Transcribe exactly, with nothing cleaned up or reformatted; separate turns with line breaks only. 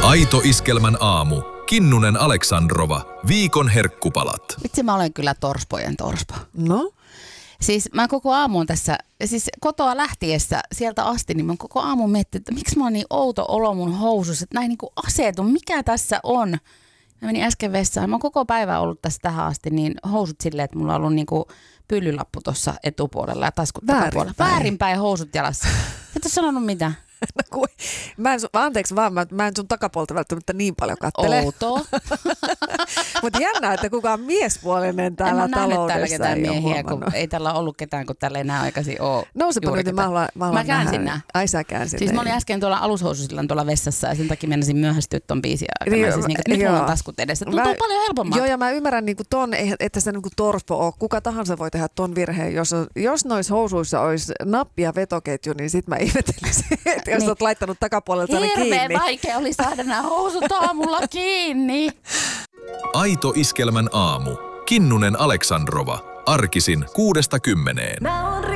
Aito Iskelmän aamu. Kinnunen Aleksandrova. Viikon herkkupalat.
Vitsi, mä olen kyllä torspojen torspo.
No?
Siis mä koko aamun tässä, siis kotoa lähtiessä sieltä asti, niin mä koko aamun miettinyt, että miksi mä oon niin outo olo mun housussa, että näin niin kuin asetun, mikä tässä on? Mä menin äsken vessaan, mä oon koko päivä ollut tässä tähän asti, niin housut silleen, että mulla on ollut niin kuin pyllylappu tuossa etupuolella ja taskut takapuolella. Väärinpäin housut jalassa. Et ole sanonut mitään.
No kui, mä en sun, anteeksi vaan, mä, mä en sun takapuolta välttämättä niin paljon kattele.
Outoa.
Mutta jännää, että kukaan miespuolinen täällä taloudessa
täällä ketään
ei
miehiä, kun ei tällä ollut ketään, kun tällä ei enää aikaisin ole.
Nousepa nyt, mä haluan, mä haluan
Mä käänsin nää.
Ai sä käänsit.
Siis mä olin äsken tuolla alushoususillan tuolla vessassa ja sen takia menisin myöhästyä ton biisin aikana. Niin, siis niin, nyt mulla on taskut edessä. Tuntuu mä, paljon helpommalta.
Joo, ja mä ymmärrän niin kuin ton, että se niin kuin torspo on. Kuka tahansa voi tehdä ton virheen. Jos, jos noissa housuissa olisi nappi ja vetoketju, niin sit mä ihmettelisin, että jos niin. Oot laittanut takapuolelta ne kiinni.
Hirveän vaikea oli saada nämä housut aamulla kiinni.
Aito Iskelmän aamu. Kinnunen Aleksandrova. Arkisin kuudesta kymmeneen.